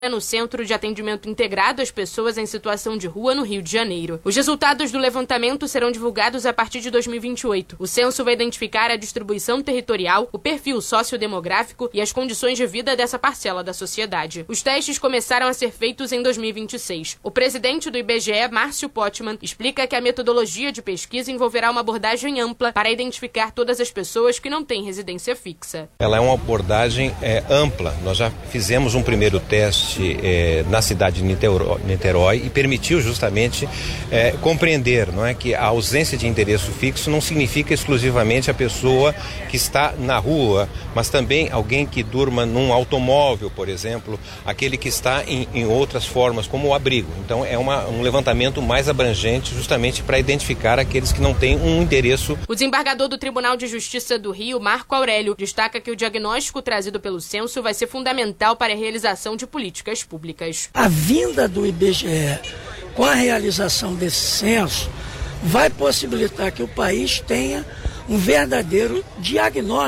no Centro de Atendimento Integrado às Pessoas em Situação de Rua, no Rio de Janeiro. Os resultados do levantamento serão divulgados a partir de 2028. O censo vai identificar a distribuição territorial, o perfil sociodemográfico e as condições de vida dessa parcela da sociedade. Os testes começaram a ser feitos em 2026. O presidente do IBGE, Márcio Pottmann, explica que a metodologia de pesquisa envolverá uma abordagem ampla para identificar todas as pessoas que não têm residência fixa. Ela é uma abordagem ampla. Nós já fizemos um primeiro teste na cidade de Niterói e permitiu justamente compreender, não é, que a ausência de endereço fixo não significa exclusivamente a pessoa que está na rua, mas também alguém que durma num automóvel, por exemplo, aquele que está em outras formas, como o abrigo. Então é um levantamento mais abrangente justamente para identificar aqueles que não têm um endereço. O desembargador do Tribunal de Justiça do Rio, Marco Aurélio, destaca que o diagnóstico trazido pelo censo vai ser fundamental para a realização de políticas públicas. A vinda do IBGE com a realização desse censo vai possibilitar que o país tenha um verdadeiro diagnóstico